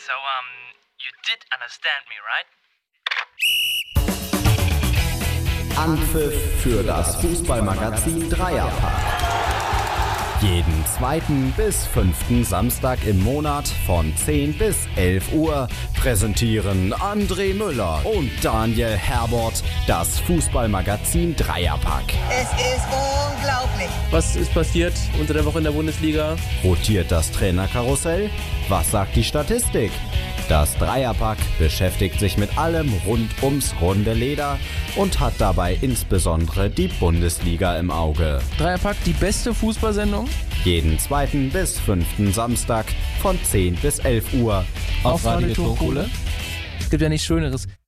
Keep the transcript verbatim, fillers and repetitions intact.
So, um, you did understand me, right? Anpfiff für das Fußballmagazin Dreierpack. Jeden zweiten bis fünften Samstag im Monat von zehn bis elf Uhr präsentieren André Müller und Daniel Herbert das Fußballmagazin Dreierpack. Es ist unglaublich. Was ist passiert unter der Woche in der Bundesliga? Rotiert das Trainerkarussell? Was sagt die Statistik? Das Dreierpack beschäftigt sich mit allem rund ums runde Leder und hat dabei insbesondere die Bundesliga im Auge. Dreierpack, die beste Fußballsendung? Jeden zweiten bis fünften Samstag von zehn bis elf Uhr auf Radio Turmkohle. Es gibt ja nichts Schöneres.